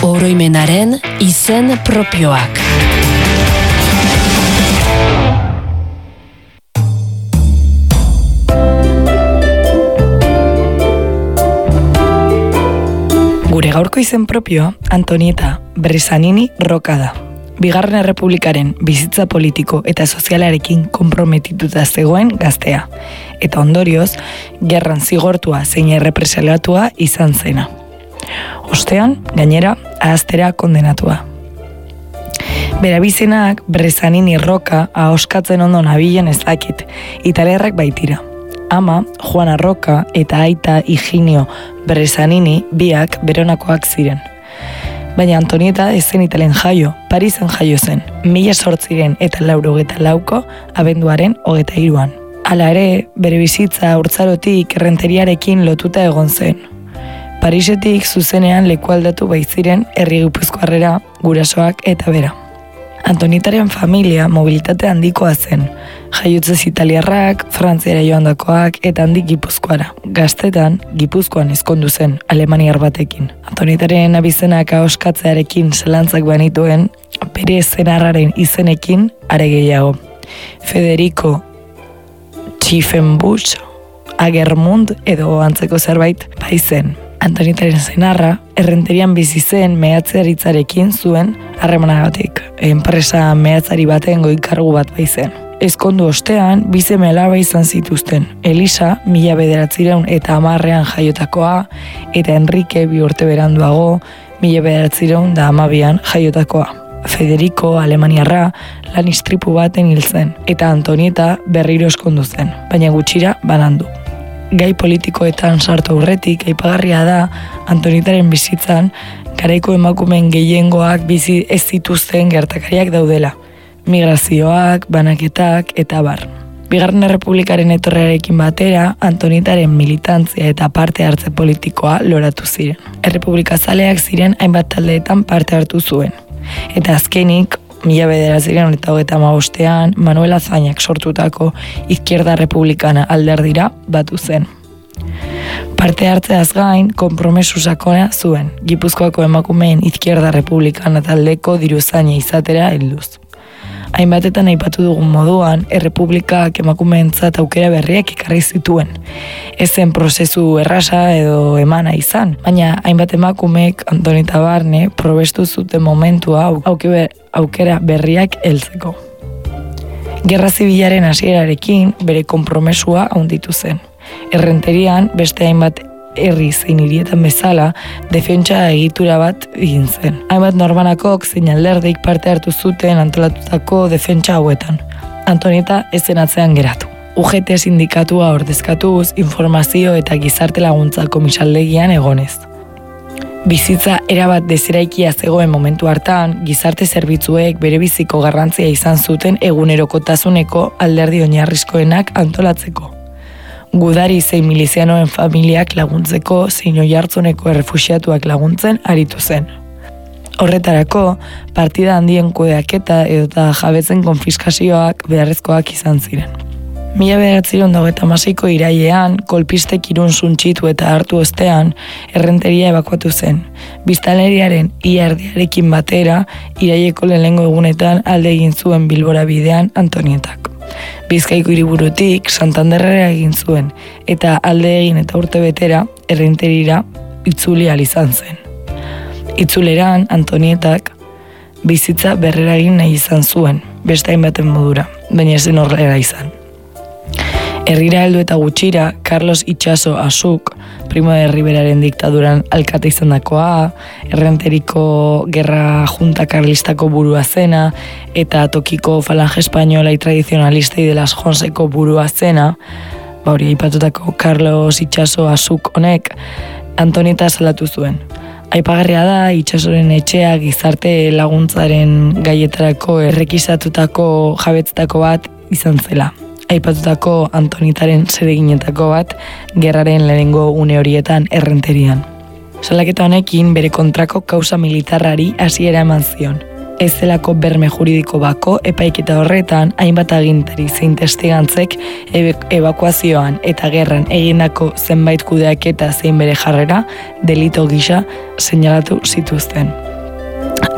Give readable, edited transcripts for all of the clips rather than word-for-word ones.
Oroimenaren izen propioak. Gure gaurko izen propioa Antonieta Bresanini Roca da. Bigarren Errepublikaren bizitza politiko eta sozialarekin konprometituta zegoen gaztea, eta ondorioz, gerran zigortua zein errepresaliatua izan zena. Ostean, gainera, ahaztera kondenatua. Berabizenak Bresanini Roca ahoskatzen ondo nabilen ez dakit, italiarrak baitira. Ama, Juana Roca eta aita Higinio Bresanini biak beronakoak ziren. Baina Antonieta ez zen Italen jaio, Parisen jaio zen, 1884ko abenduaren 23an. Hala ere, bere bizitza haurtzarotik errenteriarekin lotuta egon zen. Parisetik zuzenean lekualdatu baitziren herri gipuzkoarrera, gurasoak eta bera. Antonietaren familia mobilitate handikoa zen, jaiutzez italiarrak, Frantziara joandakoak eta handik Gipuzkoara. Gaztetan, Gipuzkoan ezkondu zen, alemaniar batekin. Antonietaren abizenak ahoskatzearekin zelantzak banituen, bere zenarraren izenekin are gehiago. Federico Tiefenbusch, Agermund edo antzeko zerbait baizen. Antonietaren zenarra, errenterian bizi zen mehatzaritzarekin zuen harremanagatik. Enpresa mehatzari baten goi-kargu bat baizen. Ezkondu ostean, bi seme-alaba izan zituzten. Elisa, 1910ean jaiotakoa, eta Enrique 2 urte beranduago, 1912an jaiotakoa. Federico, alemaniarra, lan istripu baten hil zen, eta Antonieta berriro ezkondu zen, baina gutxira banandu. Gai politikoetan sartu aurretik aipagarria da Antonietaren bizitzan garaiko emakumeen gehiengoak bizi ez zituzten gertakariak daudela. Migrazioak, banaketak eta bar. Bigarren Errepublikaren etorrearekin batera Antonietaren militantzia eta parte hartze politikoa loratu ziren. Errepublikazaleak ziren hainbat taldeetan parte hartu zuen. Eta azkenik 1935ean Manuel Azañak sortutako Izquierda Republicana alderdira batu zen. Parte hartzeaz gain, konpromesu sakona zuen, Gipuzkoako emakumeen Izquierda Republicana taldeko diruzaina izatera helduz. Hainbatetan aipatu dugun moduan, Errepublikak emakumeentzat aukera berriak ekarri zituen. Ez zen prozesu errasa edo emana izan, baina hainbat emakumeek Antonieta barne probestu zuten momentua aukera berriak heltzeko. Gerra zibilaren hasierarekin bere konpromesua handitu zen. Errenterian beste hainbat herri zein hirietan bezala defentsa egitura bat egin zen. Hainbat norbanakok zein alderdik parte hartu zuten antolatutako defentsa hauetan. Antonieta ez zen atzean geratu. UGT sindikatua ordezkatuz, informazio eta gizarte laguntza komisaldegian egonez. Bizitza erabat dezeraikia zegoen momentu hartan, gizarte zerbitzuek berebiziko garrantzia izan zuten egunerokotasuneko alderdi oinarrizkoenak antolatzeko. Gudari zein milizianoen familiak laguntzeko zein oihartzuneko errefuxiatuak laguntzen aritu zen. Horretarako, partida handien kudeaketa edota jabetzen konfiskazioak beharrezkoak izan ziren. 1926ko irailean, kolpistek Irun suntsitu eta hartu ostean, errenteria ebakuatu zen. Biztanleriaren ia erdiarekin batera, iraileko lehenengo egunetan alde egin zuen Bilbora bidean Antonietak. Bizkaiko hiriburutik Santanderrera egin zuen, eta alde egin eta urte betera errenterira itzuli ahal izan zen. Itzuleran Antonietak bizitza berrera egin nahi izan zuen, beste hainbaten modura, baina ez zen horrela izan. Herrira heldu eta gutxira, Carlos Itxaso Asuk, Primo de Riberaren diktaduran alkate izandakoa, errenteriko gerra junta karlistako burua zena, eta tokiko falange espainola y tradizionalista de las Jonseko burua zena, hori aipatutako Carlos Itxaso Asuk honek, Antonieta salatu zuen. Aipagarria da, Itxasoren etxea gizarte laguntzaren gaietarako errekisatutako jabetzetako bat izan zela. Aipatutako Antonietaren zereginetako bat gerraren lehenengo une horietan errenterian. Salaketa honekin bere kontrako kausa militarrari hasiera eman zion. Ez zelako berme juridiko bako epaiketa horretan hainbat agintari zein testigantzek ebakuazioan eta gerran egindako zenbait kudeaketa zein bere jarrera delito gisa seinalatu zituzten.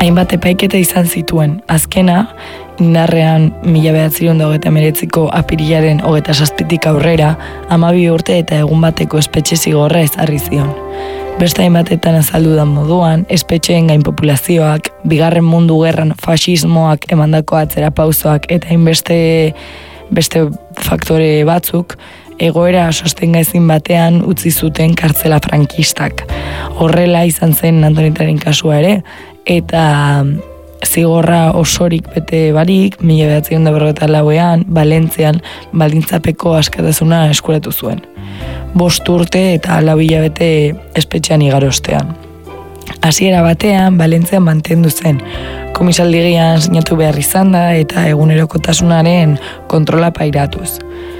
Hainbat epaiketa izan zituen, azkena, indarrean 1929ko apirilaren 27tik aurrera, 12 urte eta egun bateko espetxe zigorra ezarri zion. Beste hainbatetan azaldu da moduan, espetxeen gain populazioak, Bigarren Mundu Gerran faxismoak emandako atzera pausoak eta hainbeste faktore batzuk, egoera sostengaezin batean utzi zuten kartzela frankistak. Horrela izan zen Antonietaren kasua ere, eta zigorra osorik bete barik, 1944ean, Valentzian, baldintzapeko askatasuna eskuratu zuen. 5 urte eta 4 hilabete espetxean igarostean. Hasiera batean, Valentzian mantendu zen, komisaldigian sinatu behar izan da eta egunerokotasunaren kontrola pairatuz.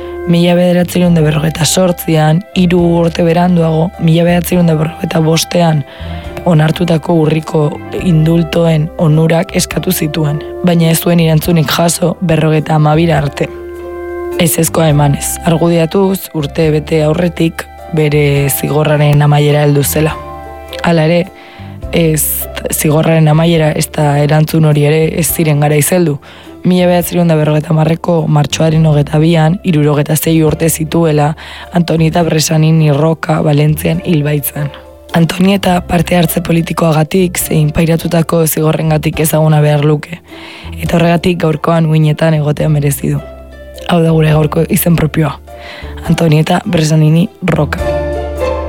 1948an, 3 urte beranduago, 1945ean, onartutako urriko indultoen onurak eskatu zituen, baina ez zuen irantzunik jaso 52 arte. Ezezkoa emanez, argudiatuz urte bete aurretik bere zigorraren amaiera heldu zela. Hala ere, ez zigorraren amaiera ez da erantzun hori ere ez ziren gara izeldu. 1950ko martxoaren 22an, 66 urte zituela, Antonieta Bresanin Roca Valentzian hil baitzen. Antonieta parte hartze politikoagatik zein pairatutako zigorrengatik ezaguna behar luke, eta horregatik gaurkoan uinetan egotea merezi du. Hau da gure gaurko izen propioa, Antonieta Bresanini Roca.